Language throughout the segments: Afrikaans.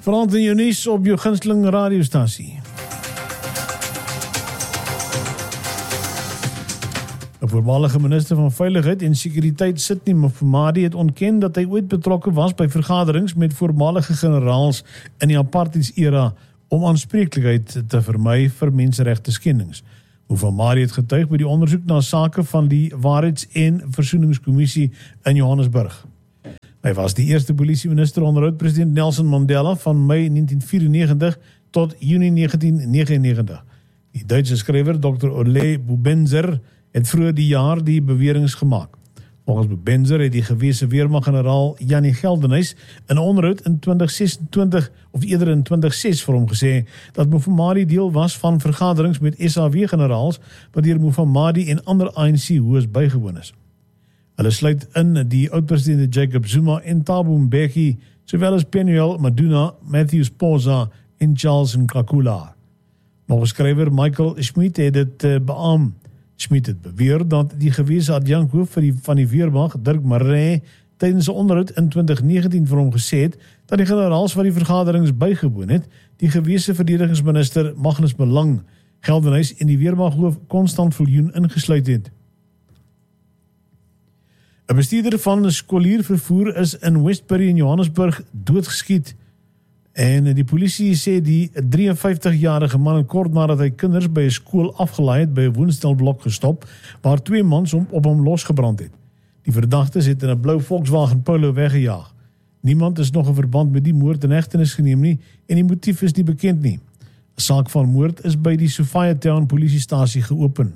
Vanaand in jou nuus op jou gunsteling radiostasie. 'n Voormalige minister van Veiligheid en Sekuriteit, Sidney Mufamadi, het ontken dat hy ooit betrokke was by vergaderings met voormalige generaals in die apartheids-era om aanspreeklikheid te vermy vir menseregte skendings. Mufamadi het getuig by die ondersoek na sake van die Waarheids- en Versoeningskommissie in Johannesburg. Hy was die eerste polisieminister onder oud-president Nelson Mandela van Mei 1994 tot Junie 1999. Die Duitse skrywer Dr. Ole Bubenzer het vroeër die jaar die beweringe gemaak. Volgens Bubenzer het die gewese weermaggeneraal Jannie Geldenhuys in 'n onderhoud in 2026 of eerder in 2006 vir hom gesê dat Mufamadi deel was van vergaderings met SAW-generaals wat deur Mufamadi en ander ANC-hoërs bygewoon is. Hulle sluit in die oud-president Jacob Zuma en Thabo Mbeki, sowel as Penuel Maduna, Matthew Sposa en Charles Nkakula. Nog 'n skrywer, Michael Schmidt, het dit beaam. Schmidt het beweer dat die gewese adjunkhoof van die weermag, Dirk Maree, tydens 'n onderhoud in 2019 vir hom gesê het dat die generaals wat die vergaderings bygewoon het, die gewese verdedigingsminister Magnus Belang, Geldenhuys en die weermaghoof Constant Viljoen ingesluit het. 'n Bestuurder van 'n skoliervervoer is in Westbury in Johannesburg doodgeskiet. En die polisie sê die 53-jarige man kort nadat hy kinders by 'n skool afgelaai het by 'n woonstelblok gestop, waar 2 mans op hom losgebrand het. Die verdagtes het in 'n blou Volkswagen Polo weggejaag. Niemand is nog in verband met die moord in hegtenis geneem nie en die motief is nie bekend nie. 'n Saak van moord is by die Sophiatown polisiestasie geopen.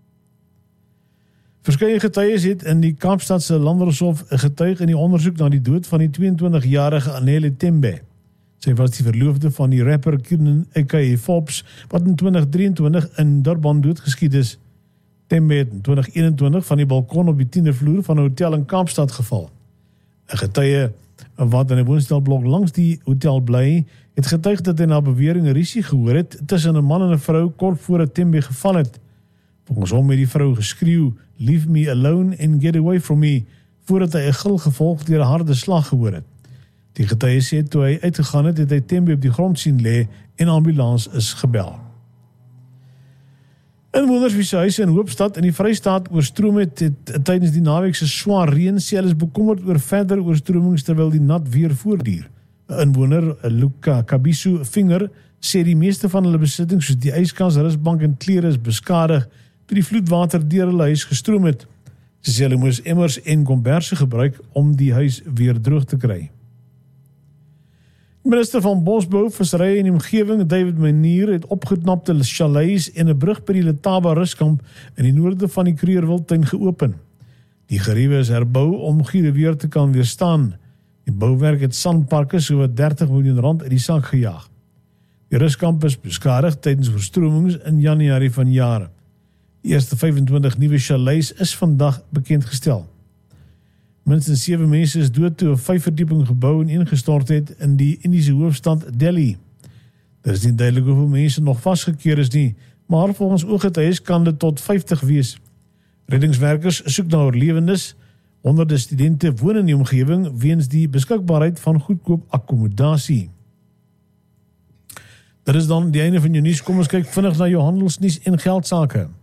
Verskeie getuies het in die Kaapstadse Landershof getuig in die ondersoek na die dood van die 22-jarige Anele Tembe. Sy was die verloofde van die rapper Kiernan aka Forbes, wat in 2023 in Durban doodgeskiet is. Tembe het in 2021 van die balkon op die 10de vloer van 'n hotel in Kaapstad geval. 'n Getuie wat in 'n woonstelblok langs die hotel bly, het getuig dat hy na bewering 'n rusie gehoor het tussen 'n man en 'n vrou kort voor Tembe geval het. Volgens hom het die vrou geskreeu, "Leave me alone and get away from me," voordat hy 'n gil gevolg deur 'n harde slag gehoor het. Die getuie sê toe hy uitgegaan het, het hy Tembe op die grond sien lê en ambulans is gebel. Inwoners wie se huise in Hoopstad in die Vrystaat oorstroom het tydens die naweek se swaar reën, sê hulle is bekommerd oor verdere oorstromings terwyl die nat weer voortduur. 'n Inwoner, Luka Kabiso Vinger, sê die meeste van hulle besittings soos die yskas, rusbank en klere is beskadig toe die vloedwater deur hulle huis gestroom het. Sy sê hulle moes emmers en komberse gebruik om die huis weer droog te kry. Minister van Bosbou, Visserry en Omgewing, David Manier, het opgeknapte chalets en 'n brug by die Letaba ruskamp in die noorde van die Kruger Wildtuin geopen. Die geriewe is herbou om giere weer te kan weerstaan. Die bouwerk het sandparke so wat R30 miljoen uit die sak gejaag. Die ruskamp is beskadig tydens oorstromings in Januarie van jare. Die eerste 25 nuwe chalets is vandag bekendgestel. Minstens 7 mense is dood toe 'n 5-verdieping gebou en ingestort het in die Indiese hoofstad Delhi. Daar is nie duidelik hoeveel mense nog vasgekeer is nie, maar volgens ooggetuies kan dit tot 50 wees. Reddingswerkers soek na oorlewendes. Honderde studente woon in die omgewing weens die beskikbaarheid van goedkoop akkommodasie. Dit is dan die einde van jou nuus. Kom ons kyk vinnig na jou handelsnuus en geldsaake.